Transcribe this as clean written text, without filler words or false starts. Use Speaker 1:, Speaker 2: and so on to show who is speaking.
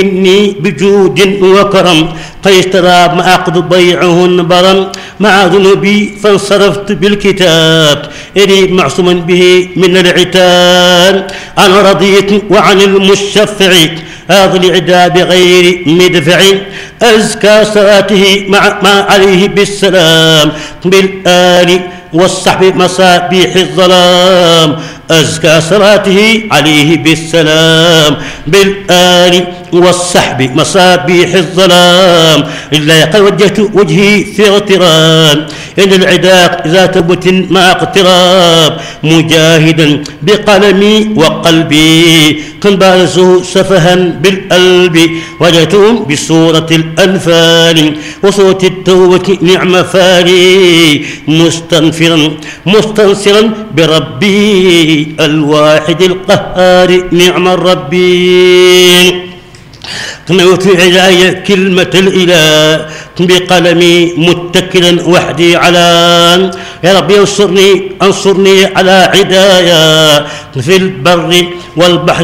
Speaker 1: إني بجود وكرم قيسترى ما أقض بيعهن برم مع ذنوبي فانصرفت بالكتاب إني معصوما به من العتاب أنا رضيت وعن المشفع هذا العدا بغير مدفع أزكى صلاته مع ما عليه بالسلام بالآل والصحب مصابيح الظلام أزكى صلاته عليه بالسلام بالآل والصحب مصابيح الظلام إلا قد وجهت وجهي في اغتراب إن العداء ذات بت مع اقتراب مجاهدا بقلمي وقلبي كن بارزه سفها بالقلب وجدتهم بسورة الأنفال وصوت التوبة نعم فالي مستنصرا بربي الواحد القهار نعم الربي نوت علاي كلمة الإله بقلمي متكلا وحدي على يا رب انصرني على عدايا في البر والبحر